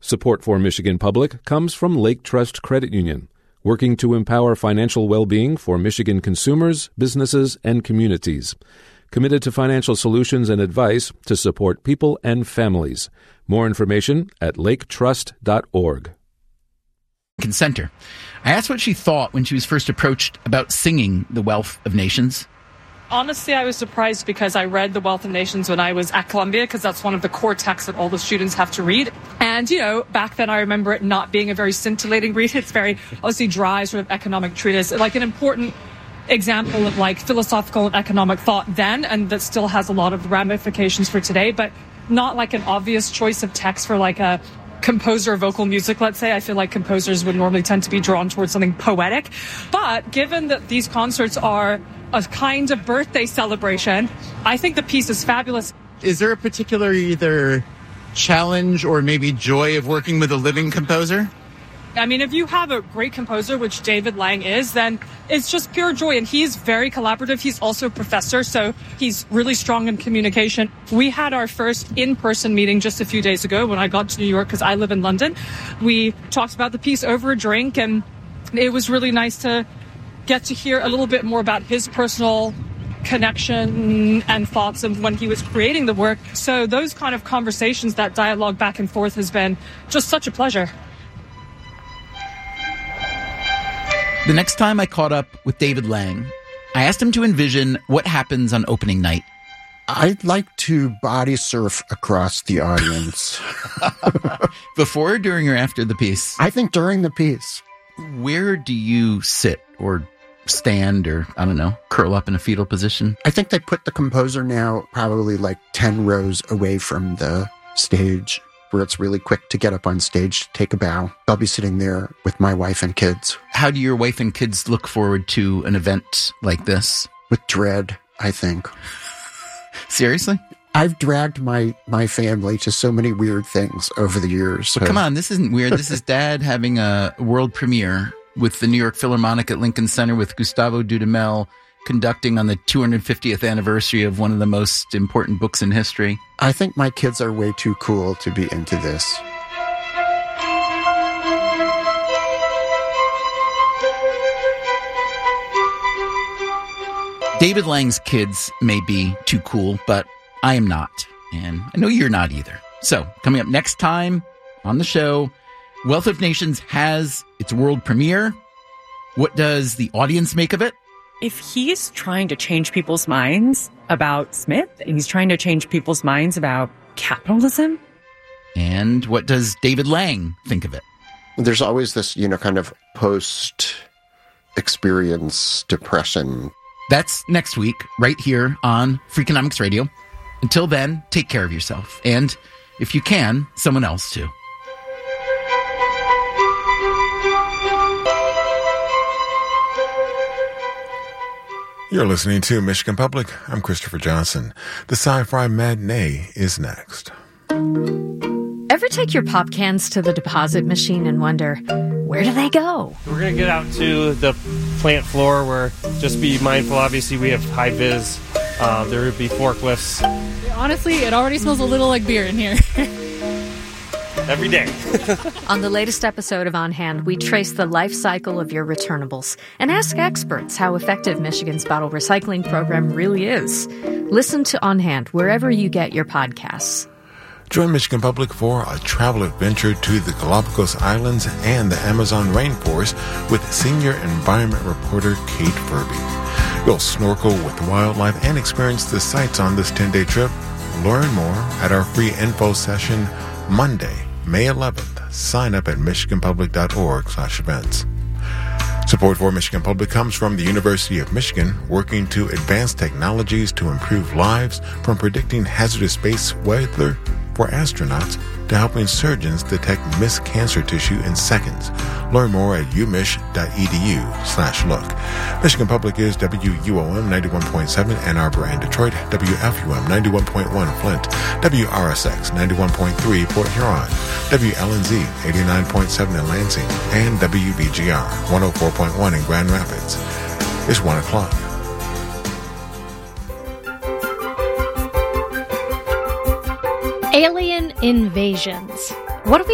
Support for Michigan Public comes from Lake Trust Credit Union, working to empower financial well-being for Michigan consumers, businesses, and communities. Committed to financial solutions and advice to support people and families. More information at laketrust.org. Consenter. I asked what she thought when she was first approached about singing The Wealth of Nations. Honestly, I was surprised because I read The Wealth of Nations when I was at Columbia, because that's one of the core texts that all the students have to read. And, back then I remember it not being a very scintillating read. It's very, obviously, dry sort of economic treatise, like an important example of like philosophical and economic thought then, and that still has a lot of ramifications for today, but not like an obvious choice of text for like a composer of vocal music, let's say. I feel like composers would normally tend to be drawn towards something poetic. But given that these concerts are a kind of birthday celebration, I think the piece is fabulous. Is there a particular either challenge or maybe joy of working with a living composer? I mean, if you have a great composer, which David Lang is, then it's just pure joy. And he's very collaborative. He's also a professor, so he's really strong in communication. We had our first in-person meeting just a few days ago when I got to New York, because I live in London. We talked about the piece over a drink, and it was really nice to get to hear a little bit more about his personal connection and thoughts of when he was creating the work. So those kind of conversations, that dialogue back and forth, has been just such a pleasure. The next time I caught up with David Lang, I asked him to envision what happens on opening night. I'd like to body surf across the audience. Before, during, or after the piece? I think during the piece. Where do you sit or stand or, I don't know, curl up in a fetal position? I think they put the composer now probably like 10 rows away from the stage, where it's really quick to get up on stage to take a bow. I'll be sitting there with my wife and kids. How do your wife and kids look forward to an event like this? With dread, I think. Seriously? I've dragged my family to so many weird things over the years. But come on, this isn't weird. This is Dad having a world premiere with the New York Philharmonic at Lincoln Center with Gustavo Dudamel conducting on the 250th anniversary of one of the most important books in history. I think my kids are way too cool to be into this. David Lang's kids may be too cool, but I am not. And I know you're not either. So, coming up next time on the show, Wealth of Nations has its world premiere. What does the audience make of it? If he's trying to change people's minds about Smith, and he's trying to change people's minds about capitalism. And what does David Lang think of it? There's always this, kind of post-experience depression. That's next week, right here on Freakonomics Radio. Until then, take care of yourself. And if you can, someone else too. You're listening to Michigan Public. I'm Christopher Johnson. The Sci-Fi Matinee is next. Ever take your pop cans to the deposit machine and wonder, where do they go? We're going to get out to the plant floor where just be mindful. Obviously, we have high vis. There would be forklifts. Honestly, it already smells a little like beer in here. Every day. On the latest episode of On Hand, we trace the life cycle of your returnables and ask experts how effective Michigan's bottle recycling program really is. Listen to On Hand wherever you get your podcasts. Join Michigan Public for a travel adventure to the Galapagos Islands and the Amazon rainforest with senior environment reporter Kate Furby. You'll snorkel with wildlife and experience the sights on this 10-day trip. Learn more at our free info session Monday, May 11th. Sign up at michiganpublic.org/events. Support for Michigan Public comes from the University of Michigan, working to advance technologies to improve lives, from predicting hazardous space weather for astronauts to helping surgeons detect missed cancer tissue in seconds. Learn more at umich.edu/look. Michigan Public is WUOM 91.7 Ann Arbor and Detroit, WFUM 91.1 Flint, WRSX 91.3 Port Huron, WLNZ 89.7 in Lansing, and WBGR 104.1 in Grand Rapids. It's 1 o'clock. Alien invasions. What do we